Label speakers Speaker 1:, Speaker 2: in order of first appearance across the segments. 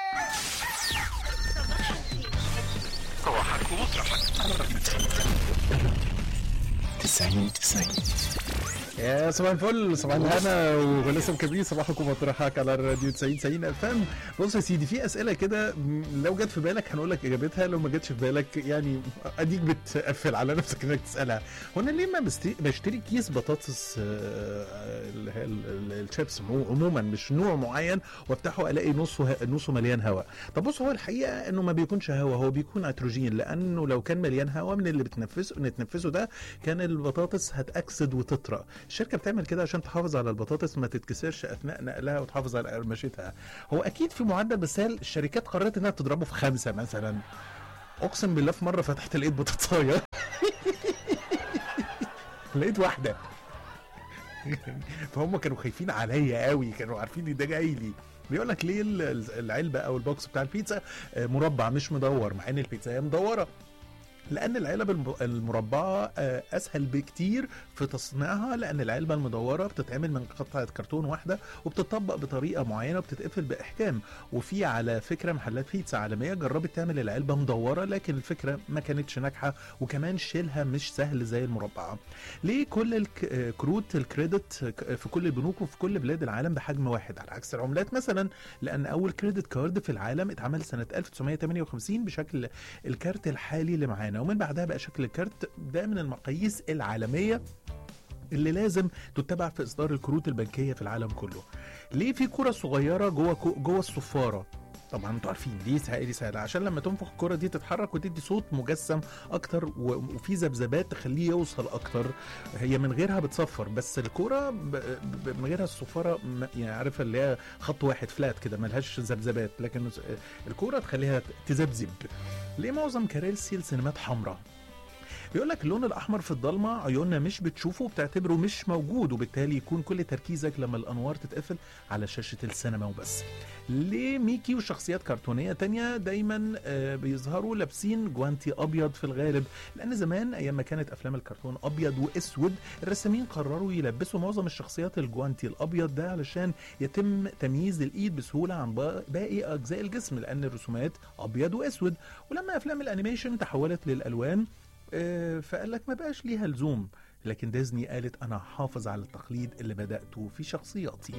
Speaker 1: صباحك ومطرحك 90
Speaker 2: يا صباح الفل، صباح الهنا ولسه مكملين صباحكم ومطرحك على الراديو 90 FM. بص يا سيدي، في اسئله كده لو جت في بالك هنقول لك اجابتها، لو ما جتش في بالك يعني اديك بتقفل على نفسك انك تسالها. هو انا ليه ما بشتري كيس بطاطس اللي هي الشيبس عموما، مش نوع معين، وافتحه الاقي نصه مليان هواء؟ طب بص، هو الحقيقه انه ما بيكونش هواء، هو بيكون نيتروجين، لانه لو كان مليان هواء من اللي بنتنفسه ده كان البطاطس هتاكسد وتطرى. الشركه بتعمل كده عشان تحافظ على البطاطس ما تتكسرش اثناء نقلها وتحافظ على قرمشتها. هو اكيد في معدل، بس الشركات قررت انها تضربه في 5 مثلا. اقسم بالله في مره فتحت لقيت بطاطسايه لقيت واحده فهم كانوا خايفين عليا قوي، كانوا عارفين ان ده جاي لي. بيقول لك ليه العلبه او البوكس بتاع البيتزا مربع مش مدور، مع ان البيتزا هي مدوره؟ لأن العلب المربعة أسهل بكتير في تصنيعها، لأن العلبة المدورة بتتعمل من قطعة كرتون واحدة وبتطبق بطريقة معينة وبتتقفل بإحكام. وفي على فكرة محلات بيتزا عالمية جربت تعمل العلبة مدورة، لكن الفكرة ما كانتش ناجحة، وكمان شيلها مش سهل زي المربعة. ليه كل كروت الكريدت في كل البنوك وفي كل بلاد العالم بحجم واحد على عكس العملات مثلا؟ لأن أول كريدت كارد في العالم اتعمل سنة 1958 بشكل الكارت الحالي اللي معانا، ومن بعدها بقى شكل الكارت ده من المقاييس العالمية اللي لازم تتبع في إصدار الكروت البنكية في العالم كله. ليه في كرة صغيرة جوه الصفارة؟ طبعا انتوا عارفين دي سهله، عشان لما تنفخ الكرة دي تتحرك وتدي صوت مجسم اكتر، وفي ذبذبات تخليه يوصل اكتر. هي من غيرها بتصفر، بس الكرة من غيرها الصفارة يعني عارفه اللي هي خط واحد فلات كده ملهاش ذبذبات، لكن الكرة تخليها تذبذب. ليه معظم كراسي السينمات حمراء؟ بيقول لك اللون الاحمر في الضلمه عيوننا مش بتشوفه وبتعتبره مش موجود، وبالتالي يكون كل تركيزك لما الانوار تتقفل على شاشه السينما وبس. ليه ميكي وشخصيات كرتونيه تانية دايما بيظهروا لابسين جوانتي ابيض في الغالب؟ لان زمان ايام ما كانت افلام الكرتون ابيض واسود، الرسامين قرروا يلبسوا معظم الشخصيات الجوانتي الابيض ده علشان يتم تمييز الايد بسهوله عن باقي اجزاء الجسم، لان الرسومات ابيض واسود. ولما افلام الانيميشن تحولت للالوان فقال لك ما بقاش ليها لزوم، لكن ديزني قالت انا هحافظ على التقليد اللي بدأته في شخصياتي.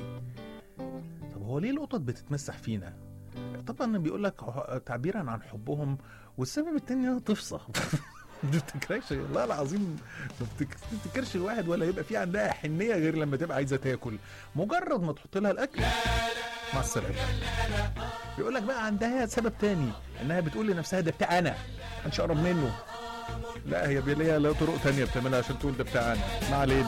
Speaker 2: طب هو ليه القطط بتتمسح فينا؟ طبعا بيقول لك تعبيرا عن حبهم، والسبب التاني تفصح ما تفتكرش والله العظيم، ما تفتكرش الواحد ولا يبقى في عندها حنيه غير لما تبقى عايزه تاكل، مجرد ما تحط لها الاكل مع السلامه. بيقول لك بقى عندها سبب تاني، انها بتقول لنفسها ده بتاع انا، محدش يقرب منه. لا هي ليها طرق تانية بتعملها عشان تقول ده بتاعنا. ما علينا.